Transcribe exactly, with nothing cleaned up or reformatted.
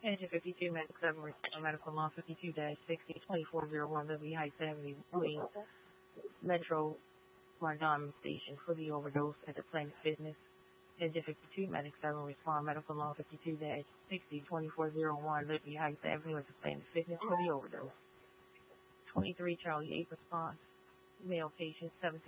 Engine fifty-two, Medical seven, Medical Law fifty-two dash sixty, twenty-four oh one, Liberty Heights Avenue, Queens, Metro Margam Station for the overdose at the Planet Fitness. Engine fifty-two, Medic seven, respond, Medical Law fifty-two dash sixty, twenty-four oh one, Liberty Heights Avenue at the Planet Fitness for the overdose. twenty-three, Charlie eight, response, male patient, seventeen.